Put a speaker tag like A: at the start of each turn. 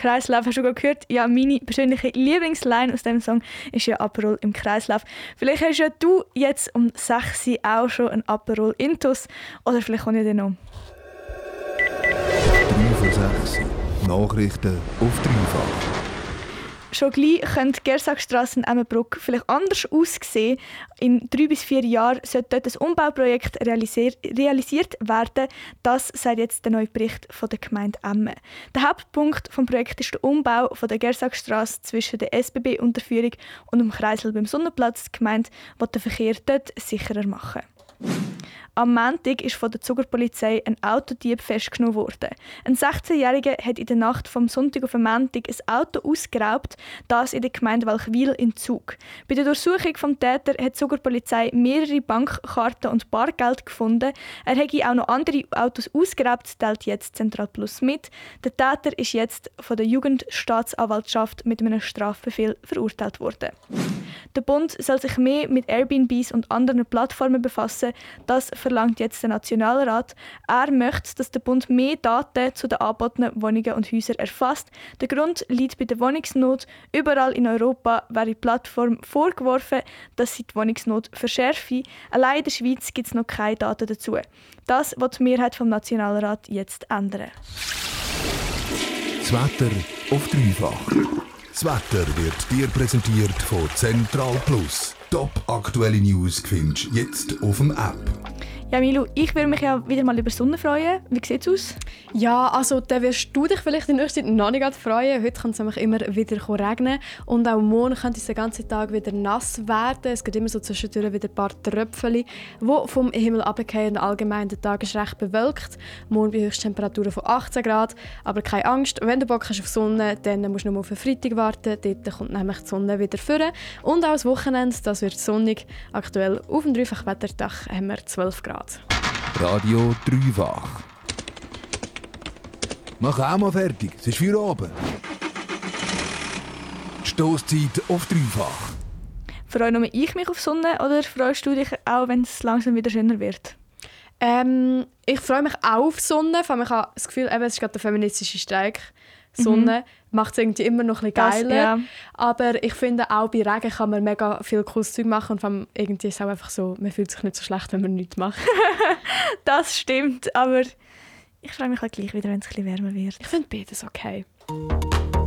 A: Kreislauf hast du gerade gehört. Ja, meine persönliche Lieblingsline aus dem Song ist ja Aperol im Kreislauf. Vielleicht hast ja du jetzt um 6 Uhr auch schon ein Aperol Intus. Oder vielleicht auch nicht noch.
B: 3 vor 6. Nachrichten auf dreifach.
A: Schon gleich könnte die Gersagstrasse in Emmenbruck vielleicht anders aussehen. In 3 bis 4 Jahren sollte dort ein Umbauprojekt realisiert werden. Das sagt jetzt der neue Bericht von der Gemeinde Emmen. Der Hauptpunkt des Projekts ist der Umbau von der Gersagstrasse zwischen der SBB-Unterführung und dem Kreisel beim Sonnenplatz. Die Gemeinde will den Verkehr dort sicherer machen. Am Montag ist von der Zugerpolizei ein Autodieb festgenommen worden. Ein 16-Jähriger hat in der Nacht vom Sonntag auf den Montag ein Auto ausgeraubt, das in der Gemeinde Walchwil in Zug. Bei der Durchsuchung des Täters hat die Zugerpolizei mehrere Bankkarten und Bargeld gefunden. Er hätte auch noch andere Autos ausgeraubt, teilt jetzt Zentral Plus mit. Der Täter ist jetzt von der Jugendstaatsanwaltschaft mit einem Strafbefehl verurteilt worden. Der Bund soll sich mehr mit Airbnbs und anderen Plattformen befassen. Das verlangt jetzt der Nationalrat. Er möchte, dass der Bund mehr Daten zu den angebotenen Wohnungen und Häusern erfasst. Der Grund liegt bei der Wohnungsnot. Überall in Europa wäre die Plattform vorgeworfen, dass sie die Wohnungsnot verschärfe. Allein in der Schweiz gibt es noch keine Daten dazu. Das will die Mehrheit vom Nationalrat jetzt ändern.
B: Das Wetter auf dreifach. Das Wetter wird dir präsentiert von Zentral Plus. Top aktuelle News findest du jetzt auf dem App.
A: Ja, Milu, ich würde mich ja wieder mal über Sonne freuen. Wie sieht es aus?
C: Ja, also dann wirst du dich vielleicht in der nächsten Zeit noch nicht freuen. Heute kann es nämlich immer wieder regnen. Und auch morgen könnte es den ganzen Tag wieder nass werden. Es gibt immer so zwischendurch wieder ein paar Tröpfchen, die vom Himmel runterfallen. Allgemein der Tag ist recht bewölkt. Morgen bei Höchsttemperaturen von 18 Grad. Aber keine Angst, wenn du Bock hast auf Sonne, dann musst du nur auf den Freitag warten. Dort kommt nämlich die Sonne wieder vor. Und auch das Wochenende, das wird sonnig. Aktuell auf dem Dreifach-Wetterdach haben wir 12 Grad.
B: Radio Dreifach. Mach auch mal fertig, es ist für oben. Stosszeit auf dreifach.
A: Freue nur ich mich auf Sonne oder freust du dich auch, wenn es langsam wieder schöner wird?
C: Ich freue mich auch auf Sonne. Ich habe das Gefühl, es ist gerade der feministische Streik. Sonne macht es irgendwie immer noch ein bisschen geiler.
A: Ja.
C: Aber ich finde, auch bei Regen kann man mega viel cooles Zeug machen. Und vor allem irgendwie ist es auch einfach so, man fühlt sich nicht so schlecht, wenn man nichts macht.
A: Das stimmt, aber ich freue mich auch gleich wieder, wenn es ein bisschen wärmer wird.
C: Ich finde beides okay.